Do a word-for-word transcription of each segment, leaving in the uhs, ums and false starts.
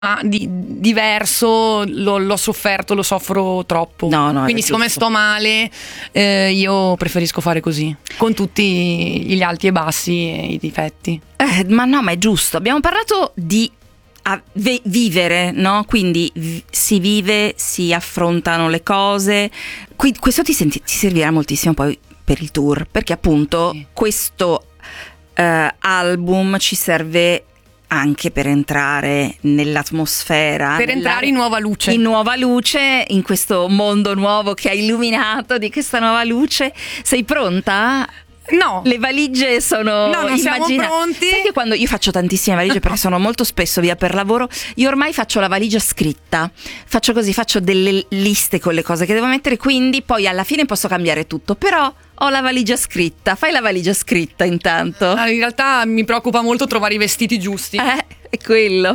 di, diverso l'ho, l'ho sofferto, lo soffro troppo. No, no, quindi siccome giusto. sto male, eh, io preferisco fare così, con tutti gli alti e bassi e i difetti. Eh, ma no, ma è giusto. Abbiamo parlato di a ve- vivere, no? Quindi v- si vive, si affrontano le cose. Qui, questo ti, senti- ti servirà moltissimo poi per il tour, perché appunto Sì. questo eh, album ci serve anche per entrare nell'atmosfera, Per entrare in nuova luce. in nuova luce, in questo mondo nuovo che hai illuminato di questa nuova luce. Sei pronta? No. Le valigie sono No, non siamo immagina- pronti. Sai che quando io faccio tantissime valigie perché sono molto spesso via per lavoro, io ormai faccio la valigia scritta. Faccio così, faccio delle liste con le cose che devo mettere, quindi poi alla fine posso cambiare tutto, però ho la valigia scritta. Fai la valigia scritta intanto. Ah, in realtà mi preoccupa molto trovare i vestiti giusti. Eh, è quello.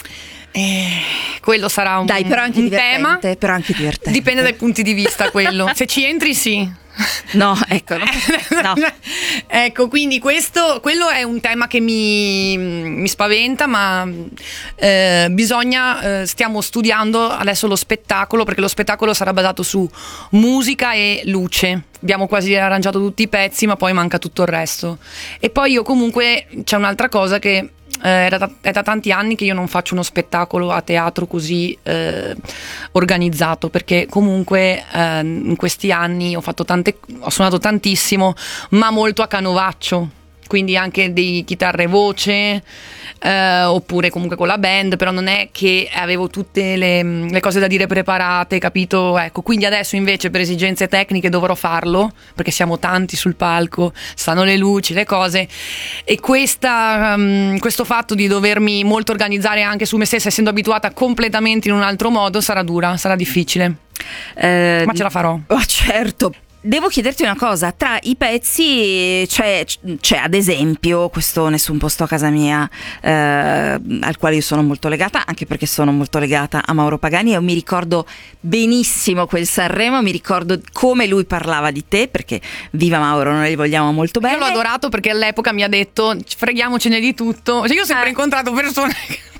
Eh, quello sarà un, Dai, però anche un divertente, tema. però anche divertente. Dipende dai punti di vista quello. Se ci entri sì. No, ecco, no. No. Ecco, quindi questo quello è un tema che mi, mi spaventa, ma eh, bisogna eh, stiamo studiando adesso lo spettacolo, perché lo spettacolo sarà basato su musica e luce. Abbiamo quasi arrangiato tutti i pezzi, ma poi manca tutto il resto. E poi io comunque c'è un'altra cosa che Eh, è, da, è da tanti anni che io non faccio uno spettacolo a teatro così eh, organizzato, perché comunque eh, in questi anni ho fatto tante, ho suonato tantissimo, ma molto a canovaccio, quindi anche di chitarra e voce, eh, oppure comunque con la band, però non è che avevo tutte le, le cose da dire preparate, capito? Ecco, quindi adesso invece per esigenze tecniche dovrò farlo, perché siamo tanti sul palco, stanno le luci, le cose, e questa, um, questo fatto di dovermi molto organizzare anche su me stessa, essendo abituata completamente in un altro modo, sarà dura, sarà difficile, Eh, ma ce la farò. Oh, certo. Devo chiederti una cosa, tra i pezzi c'è, c'è ad esempio questo Nessun posto a casa mia, eh, al quale io sono molto legata, anche perché sono molto legata a Mauro Pagani, e io mi ricordo benissimo quel Sanremo, mi ricordo come lui parlava di te, perché viva Mauro, noi li vogliamo molto bene. Io l'ho adorato perché all'epoca mi ha detto freghiamocene di tutto, cioè io ho sempre Eh. incontrato persone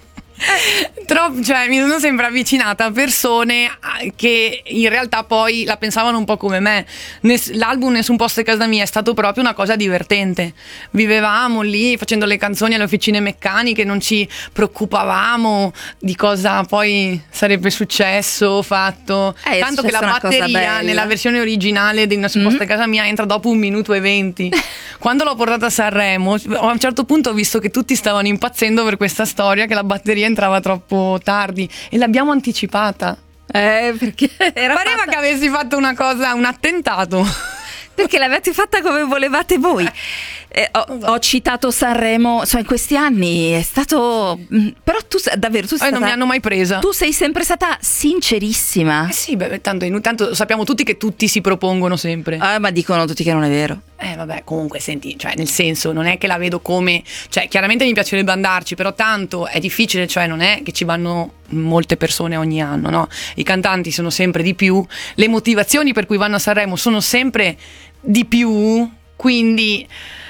Troppo, cioè mi sono sempre avvicinata a persone che in realtà poi la pensavano un po' come me. Ness- l'album Nessun posto a casa mia è stato proprio una cosa divertente. Vivevamo lì facendo le canzoni alle officine meccaniche, non ci preoccupavamo di cosa poi sarebbe successo, fatto. Eh, è Tanto che la successa una cosa batteria bella. nella versione originale di Nessun Mm. posto a casa mia entra dopo un minuto e venti. Quando l'ho portata a Sanremo, a un certo punto ho visto che tutti stavano impazzendo per questa storia, che la batteria entrava troppo tardi, e l'abbiamo anticipata. Eh, perché era Pareva fatta- che avessi fatto una cosa, un attentato. perché l'avete fatta come volevate voi. Eh, ho, ho citato Sanremo, insomma, in questi anni è stato, mh, però tu sei- davvero tu sei Poi non mi stata- hanno mai presa. tu sei sempre stata sincerissima. Eh sì, beh, tanto, tanto sappiamo tutti che tutti si propongono sempre. Ah, ma dicono tutti che non è vero. Eh vabbè, comunque senti, cioè nel senso non è che la vedo come, cioè chiaramente mi piacerebbe andarci, però tanto è difficile, cioè non è che ci vanno molte persone ogni anno, no? I cantanti sono sempre di più, le motivazioni per cui vanno a Sanremo sono sempre di più, quindi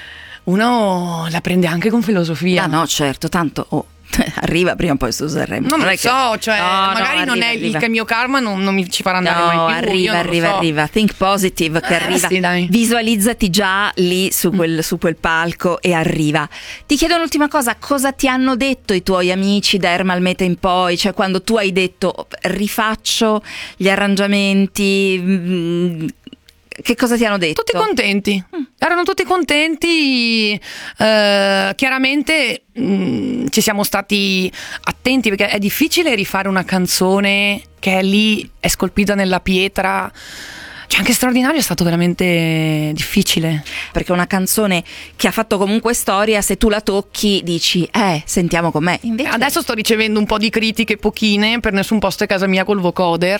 uno la prende anche con filosofia. Ah no, certo, tanto oh, arriva prima o poi su Sanremo. Non è lo che- so, cioè No, no, magari non arriva, è arriva. il che mio karma non, non mi ci farà andare No, mai più. io arriva, non lo arriva, so. arriva. Think positive che Eh, arriva. sì, dai. Visualizzati già lì su quel, su quel palco e arriva. Ti chiedo un'ultima cosa, cosa ti hanno detto i tuoi amici da Ermal Meta in poi? Cioè quando tu hai detto rifaccio gli arrangiamenti, mm, che cosa ti hanno detto? Tutti contenti, erano tutti contenti, eh, chiaramente mh, ci siamo stati attenti perché è difficile rifare una canzone che è lì, è scolpita nella pietra, cioè anche Straordinario è stato veramente difficile. Perché una canzone che ha fatto comunque storia, se tu la tocchi dici eh, sentiamo com'è. Invece Adesso sto ricevendo un po' di critiche pochine per Nessun posto a casa mia col vocoder.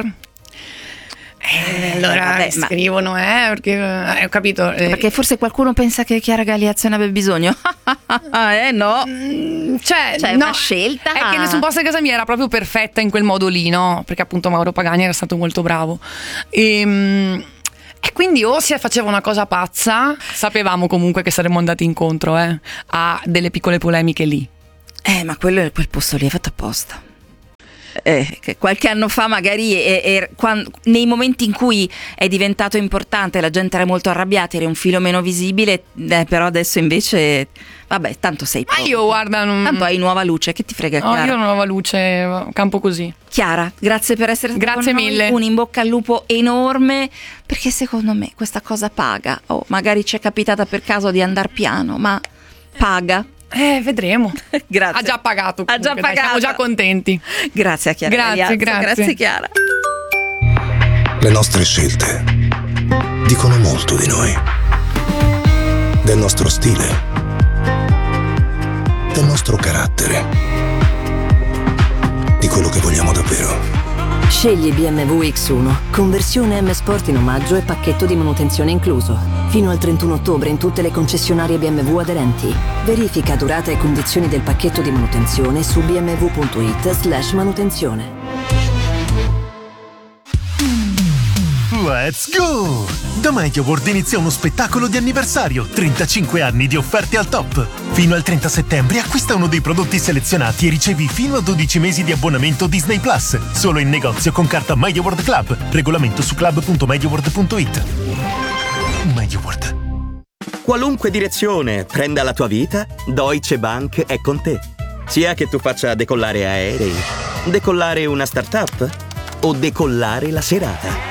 Eh, allora vabbè, ma- scrivono, eh, perché eh, ho capito. eh, perché forse qualcuno pensa che Chiara Gagliazzo ne abbia bisogno. Eh no. Mm, Cioè, Cioè, è no, una scelta. è che Nessun posto a casa mia era proprio perfetta in quel modo lì, no? Perché appunto Mauro Pagani era stato molto bravo. E, mm, e quindi o si faceva una cosa pazza, sapevamo comunque che saremmo andati incontro eh, a delle piccole polemiche lì. Eh, ma quello, quel posto lì è fatto apposta. eh, che qualche anno fa magari è, è, quando, nei momenti in cui è diventato importante, la gente era molto arrabbiata, era un filo meno visibile, eh, però adesso invece vabbè, tanto sei ma io guarda non... tanto hai nuova luce, che ti frega, no, Chiara? io ho nuova luce, campo così. Chiara, grazie per essere stata grazie con noi. mille, un in bocca al lupo enorme, perché secondo me questa cosa paga. Oh, magari ci è capitata per caso di andar piano, ma paga. Eh, vedremo. Grazie. Ha già pagato. Ha già dai, pagato. siamo già contenti. Grazie a Chiara. Grazie, Galeazzo. grazie. Grazie Chiara. Le nostre scelte dicono molto di noi, del nostro stile, del nostro carattere, di quello che vogliamo davvero. Scegli B M W X uno, conversione M Sport in omaggio e pacchetto di manutenzione incluso. Fino al trentuno ottobre in tutte le concessionarie B M W aderenti. Verifica durata e condizioni del pacchetto di manutenzione su bmw.it slash manutenzione. Let's go! Da MediaWorld inizia uno spettacolo di anniversario, trentacinque anni di offerte al top. Fino al trenta settembre acquista uno dei prodotti selezionati e ricevi fino a dodici mesi di abbonamento Disney Plus, solo in negozio con carta MediaWorld Club. Regolamento su club punto mediaworld punto it. MediaWorld. Qualunque direzione prenda la tua vita, Deutsche Bank è con te. Sia che tu faccia decollare aerei, decollare una startup o decollare la serata.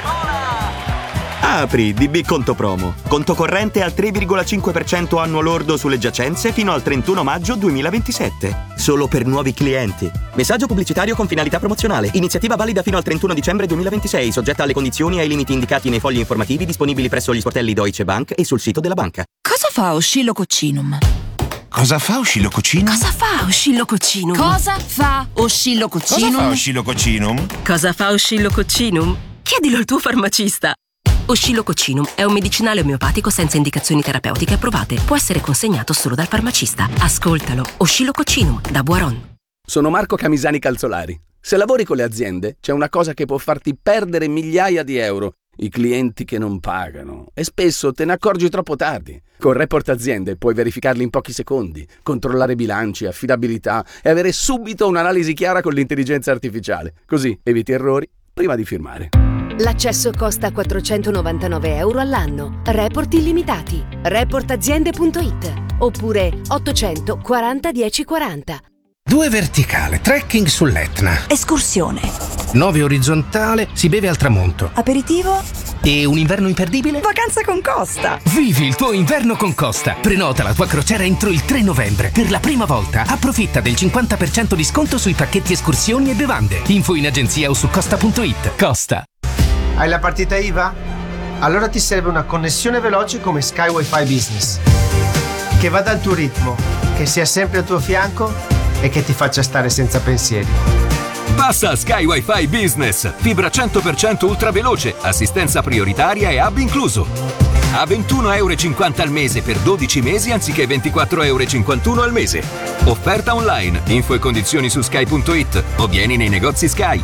Apri D B Conto Promo. Conto corrente al tre virgola cinque per cento annuo lordo sulle giacenze fino al trentuno maggio duemilaventisette. Solo per nuovi clienti. Messaggio pubblicitario con finalità promozionale. Iniziativa valida fino al trentuno dicembre duemilaventisei, soggetta alle condizioni e ai limiti indicati nei fogli informativi disponibili presso gli sportelli Deutsche Bank e sul sito della banca. Cosa fa Oscillococcinum? Cosa fa Oscillococcinum? Cosa fa Oscillococcinum? Cosa fa Oscillococcinum? Cosa fa Oscillococcinum? Cosa fa Oscillococcinum? Chiedilo al tuo farmacista. Oscillococcinum è un medicinale omeopatico senza indicazioni terapeutiche approvate. Può essere consegnato solo dal farmacista. Ascoltalo. Oscillococcinum da Boiron. Sono Marco Camisani Calzolari. Se lavori con le aziende, c'è una cosa che può farti perdere migliaia di euro. I clienti che non pagano. E spesso te ne accorgi troppo tardi. Con Report Aziende puoi verificarli in pochi secondi, controllare bilanci, affidabilità e avere subito un'analisi chiara con l'intelligenza artificiale. Così eviti errori prima di firmare. L'accesso costa quattrocentonovantanove euro all'anno. Report illimitati. report aziende punto it oppure ottocento quaranta dieci quaranta. Due verticale, trekking sull'Etna. Escursione. Nove orizzontale, si beve al tramonto. Aperitivo. E un inverno imperdibile? Vacanza con Costa. Vivi il tuo inverno con Costa. Prenota la tua crociera entro il tre novembre. Per la prima volta approfitta del cinquanta per cento di sconto sui pacchetti escursioni e bevande. Info in agenzia o su costa punto it. Costa. Hai la partita I V A? Allora ti serve una connessione veloce come Sky Wi-Fi Business, che vada al tuo ritmo, che sia sempre al tuo fianco e che ti faccia stare senza pensieri. Passa a Sky Wi-Fi Business, fibra cento per cento ultra veloce, assistenza prioritaria e hub incluso. A ventuno euro e cinquanta al mese per dodici mesi anziché ventiquattro euro e cinquantuno al mese. Offerta online, info e condizioni su sky punto it o vieni nei negozi Sky.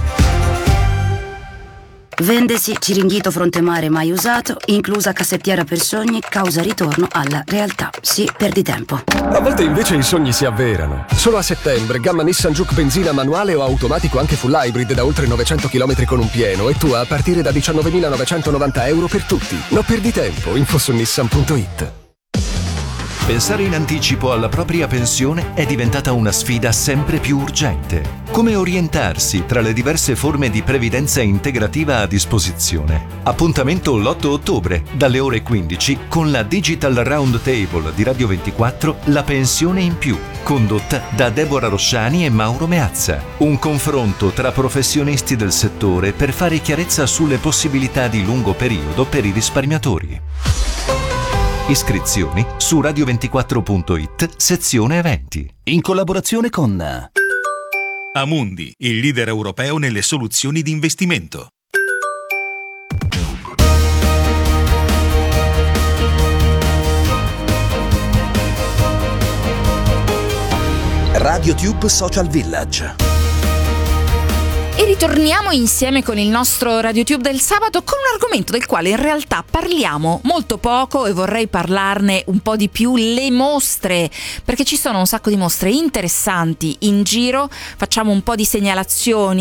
Vendesi Ciringhito Fronte Mare mai usato, inclusa cassettiera per sogni, causa ritorno alla realtà. Sì, perdi tempo. A volte invece i sogni si avverano. Solo a settembre, gamma Nissan Juke benzina manuale o automatico anche full hybrid da oltre novecento chilometri con un pieno e tua a partire da diciannovemilanovancentonovanta euro per tutti. Non perdi tempo, info su nissan punto it. Pensare in anticipo alla propria pensione è diventata una sfida sempre più urgente. Come orientarsi tra le diverse forme di previdenza integrativa a disposizione? Appuntamento l'otto ottobre, dalle ore quindici, con la Digital Round Table di Radio ventiquattro, La pensione in più, condotta da Deborah Rosciani e Mauro Meazza. Un confronto tra professionisti del settore per fare chiarezza sulle possibilità di lungo periodo per i risparmiatori. Iscrizioni su radio ventiquattro punto it, sezione eventi. In collaborazione con Amundi, il leader europeo nelle soluzioni di investimento. RadioTube Social Village. E ritorniamo insieme con il nostro RadioTube del sabato con un argomento del quale in realtà parliamo molto poco e vorrei parlarne un po' di più, le mostre, perché ci sono un sacco di mostre interessanti in giro, facciamo un po' di segnalazioni